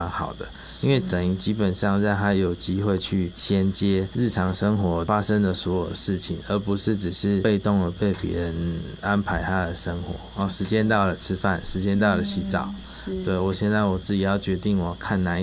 好的，因为等于基本上让他有机会去衔接日常生活发生的所有事情，而不是只是被动的被别人安排他的生活。时间到了吃饭，时间到了洗澡。对，我现在我自己要决定我看哪一